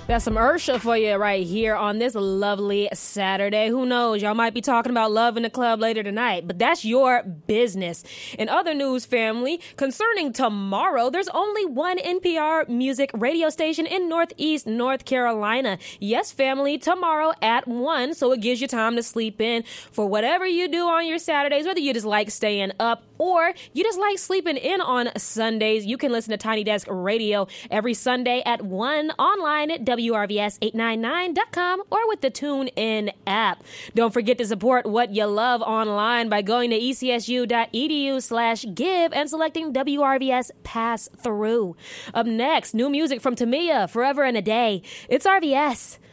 That's some Ursha for you right here on this lovely Saturday. Who knows? Y'all might be talking about love in the club later tonight, but that's your business. In other news, family, concerning tomorrow, there's only one NPR music radio station in Northeast North Carolina. Yes, family, tomorrow at 1, so it gives you time to sleep in for whatever you do on your Saturdays, whether you just like staying up or you just like sleeping in on Sundays. You can listen to Tiny Desk Radio every Sunday at 1 online at WRVS899.com or with the TuneIn app. Don't forget to support what you love online by going to ecsu.edu/give and selecting WRVS Pass Through. Up next, new music from Tamia, Forever and a Day. It's RVS.